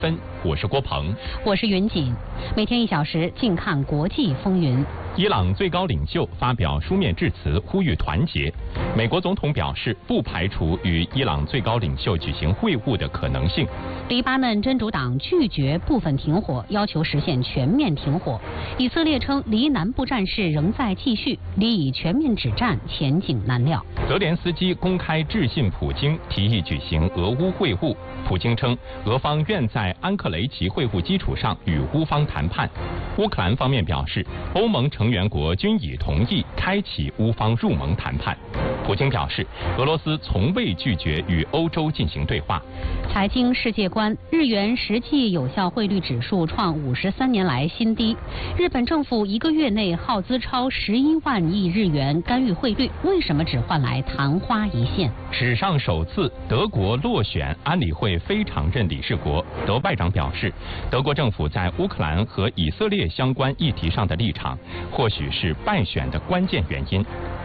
我是郭鹏， 我是云锦。每天1小时，静看国际风云。 伊朗最高领袖发表书面致辞，呼吁团结。美国总统表示，不排除与伊朗最高领袖举行会晤的可能性。 黎巴嫩真主党拒绝部分停火，要求实现全面停火。以色列称黎南部战事仍在继续，黎以全面止战前景难料。 泽连斯基公开致信普京，提议举行俄乌会晤。普京称，俄方愿在安克雷奇会晤基础上与乌方谈判。乌克兰方面表示，欧盟成员国均已同意开启乌方入盟谈判。普京表示，俄罗斯从未拒绝与欧洲进行对话。 财经世界观，日元实际有效汇率指数创53年来新低。日本政府1个月内耗资超11万亿日元干预汇率，为什么只换来昙花一现？ 史上首次，德国落选安理会非常任理事国。德外长表示，德国政府在乌克兰和以色列相关议题上的立场，或许是败选的关键原因。